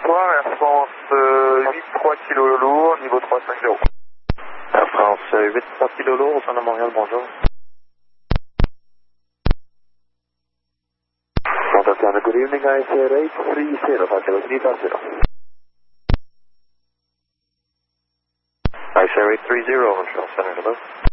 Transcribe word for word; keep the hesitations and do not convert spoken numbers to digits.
bonsoir, Air France euh, huit trois kilos lourd, niveau trois cinq zéro. Air France euh, huit trois kilos lourd, au centre de Montréal, bonjour. Montana, good evening, I said eight three zero, five zero three five zero. I S A R eight three zero, Montreal Center, hello.